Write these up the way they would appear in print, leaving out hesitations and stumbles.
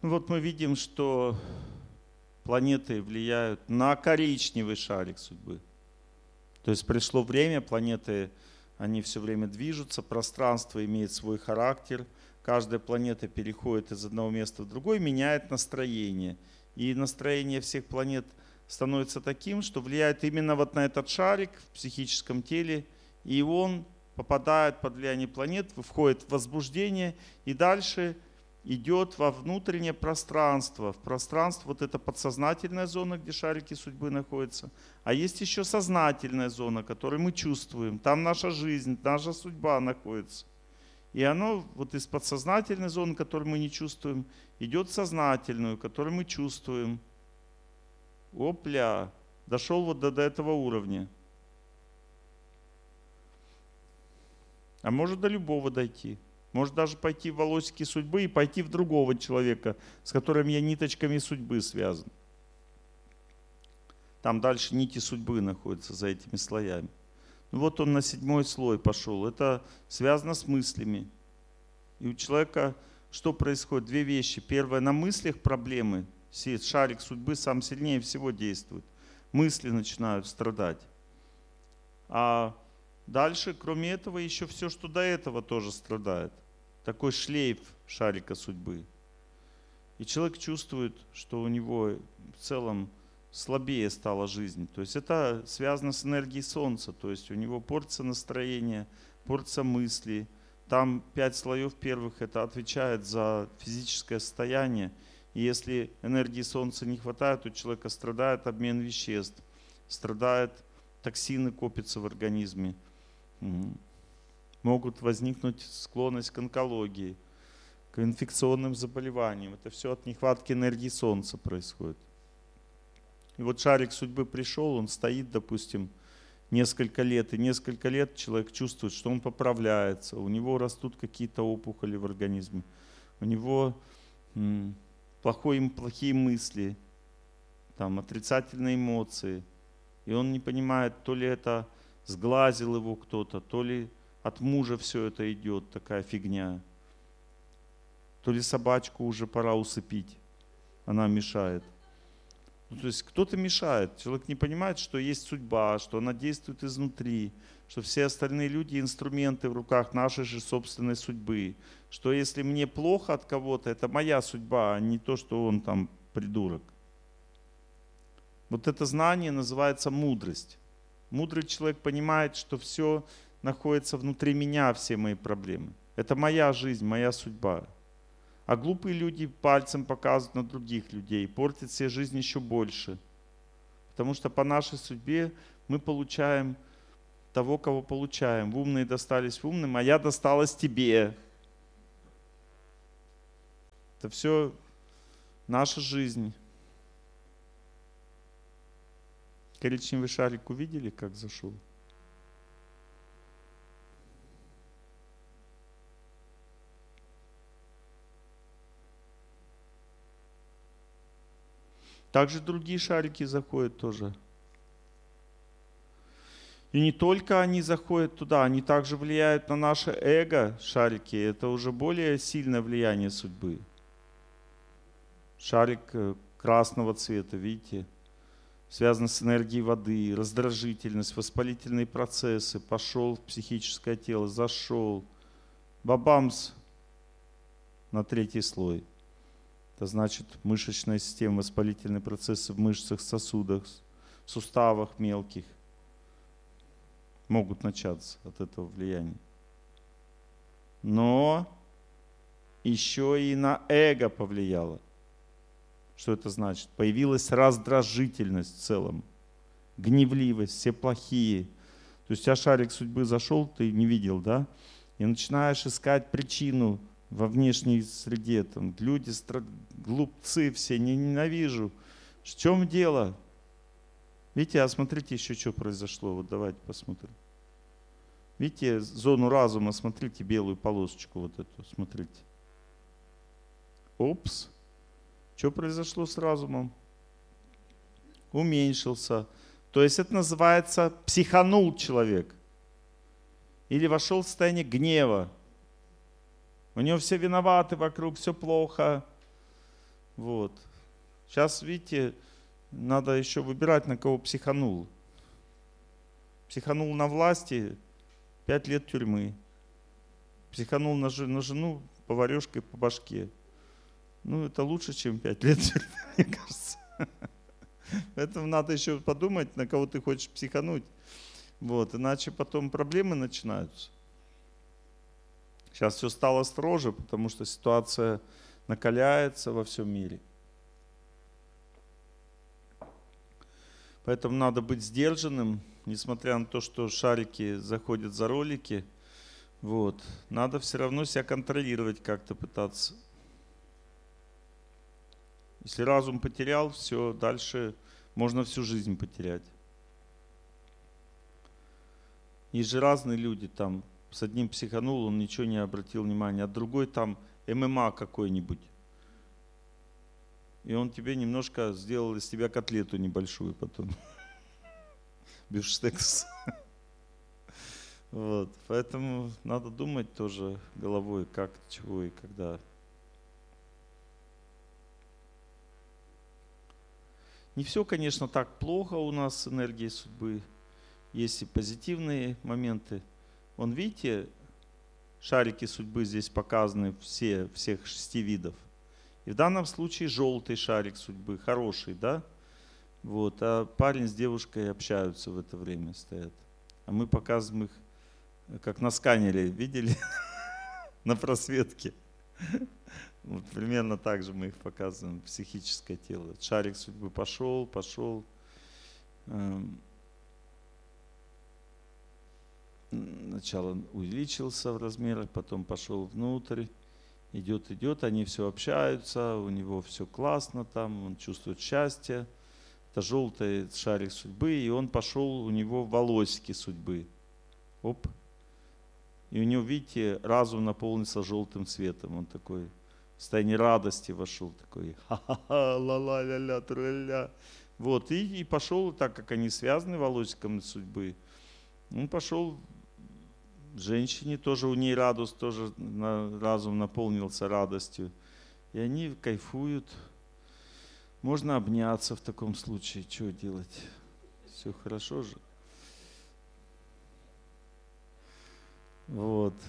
Вот мы видим, что планеты влияют на коричневый шарик судьбы. То есть пришло время, планеты, они все время движутся, пространство имеет свой характер, каждая планета переходит из одного места в другое, меняет настроение. И настроение всех планет становится таким, что влияет именно вот на этот шарик в психическом теле, и он попадает под влияние планет, входит в возбуждение, и дальше идет во внутреннее пространство. В пространство, вот это подсознательная зона, где шарики судьбы находятся. А есть еще сознательная зона, которую мы чувствуем. Там наша жизнь, наша судьба находится. И оно вот из подсознательной зоны, которую мы не чувствуем, идет в сознательную, которую мы чувствуем. Опля, дошел вот до этого уровня. А может до любого дойти. Может даже пойти в волосики судьбы и пойти в другого человека, с которым я ниточками судьбы связан. Там дальше нити судьбы находятся за этими слоями. Ну вот он на 7-й слой пошел. Это связано с мыслями. И у человека что происходит? Две вещи. Первое, на мыслях проблемы. Шарик судьбы сам сильнее всего действует. Мысли начинают страдать. А дальше, кроме этого, еще все, что до этого, тоже страдает. Такой шлейф шарика судьбы. И человек чувствует, что у него в целом слабее стала жизнь. То есть это связано с энергией Солнца. То есть у него портится настроение, портится мысли. Там 5 слоев первых, это отвечает за физическое состояние. И если энергии Солнца не хватает, у человека страдает обмен веществ, страдает, токсины копятся в организме. Могут возникнуть склонность к онкологии, к инфекционным заболеваниям. Это все от нехватки энергии Солнца происходит. И вот шарик судьбы пришел, он стоит, допустим, несколько лет, и несколько лет человек чувствует, что он поправляется, у него растут какие-то опухоли в организме, у него плохие мысли, там, отрицательные эмоции. И он не понимает, то ли это сглазил его кто-то, то ли от мужа все это идет, такая фигня. То ли собачку уже пора усыпить, она мешает. Ну, то есть кто-то мешает. Человек не понимает, что есть судьба, что она действует изнутри, что все остальные люди инструменты в руках нашей же собственной судьбы. Что если мне плохо от кого-то, это моя судьба, а не то, что он там придурок. Вот это знание называется мудрость. Мудрый человек понимает, что все находится внутри меня, все мои проблемы. Это моя жизнь, моя судьба. А глупые люди пальцем показывают на других людей, портят себе жизнь еще больше. Потому что по нашей судьбе мы получаем того, кого получаем. Умные достались умным, а я досталась тебе. Это все наша жизнь. Коричневый шарик увидели, как зашел? Также другие шарики заходят тоже. И не только они заходят туда, они также влияют на наше эго, шарики. Это уже более сильное влияние судьбы. Шарик красного цвета, видите, связан с энергией воды, раздражительность, воспалительные процессы. Пошел в психическое тело, зашел. Бабамс на 3-й слой. Это значит мышечная система, воспалительные процессы в мышцах, сосудах, суставах мелких могут начаться от этого влияния. Но еще и на эго повлияло. Что это значит? Появилась раздражительность в целом, гневливость, все плохие. То есть у тебя шарик судьбы зашел, ты не видел, да? И начинаешь искать причину во внешней среде. Там, люди, глупцы все, ненавижу. В чем дело? Видите, а смотрите еще, что произошло. Вот давайте посмотрим. Видите, зону разума, смотрите, белую полосочку вот эту, смотрите. Опс. Что произошло с разумом? Уменьшился. То есть это называется психанул человек. Или вошел в состояние гнева. У него все виноваты вокруг, все плохо. Вот. Сейчас, видите, надо еще выбирать, на кого психанул. Психанул на власти, 5 лет тюрьмы. Психанул на жену поварешкой по башке. Ну, это лучше, чем 5 лет тюрьмы, мне кажется. Поэтому надо еще подумать, на кого ты хочешь психануть. Вот, иначе потом проблемы начинаются. Сейчас все стало строже, потому что ситуация накаляется во всем мире. Поэтому надо быть сдержанным, несмотря на то, что шарики заходят за ролики. Вот. Надо все равно себя контролировать, как-то пытаться. Если разум потерял, все, дальше можно всю жизнь потерять. Есть же разные люди, там, с одним психанул, он ничего не обратил внимания, а другой там ММА какой-нибудь. И он тебе немножко сделал из тебя котлету небольшую потом. Бифштекс. Вот. Поэтому надо думать тоже головой, как, чего и когда. Не все, конечно, так плохо у нас с энергией судьбы. Есть и позитивные моменты. Вон, видите, шарики судьбы здесь показаны всех 6 видов. И в данном случае желтый шарик судьбы, хороший, да? Вот, а парень с девушкой общаются в это время, стоят. А мы показываем их, как на сканере, видели? На просветке. Вот, примерно так же мы их показываем, психическое тело. Шарик судьбы пошел. Сначала увеличился в размерах, потом пошел внутрь. Идет, они все общаются, у него все классно там, он чувствует счастье. Это желтый шарик судьбы, и он пошел, у него волосики судьбы. Оп. И у него, видите, разум наполнился желтым цветом. Он такой в состояние радости вошел, такой ха-ха-ха, ла-ла-ля-ля, тра-ля. Вот, и пошел, так как они связаны волосиками судьбы, он пошел женщине, тоже у ней радость, тоже разум наполнился радостью. И они кайфуют. Можно обняться в таком случае. Что делать? Все хорошо же. Вот.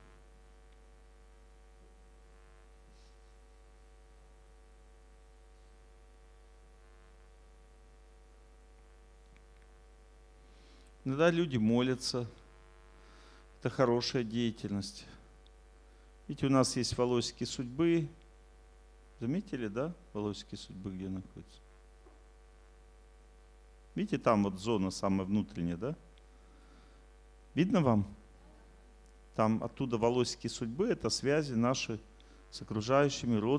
Иногда люди молятся. Это хорошая деятельность. Видите, у нас есть волосики судьбы. Заметили, да, волосики судьбы где находятся? Видите, там вот зона самая внутренняя, да? Видно вам? Там оттуда волосики судьбы, это связи наши с окружающими, родственниками.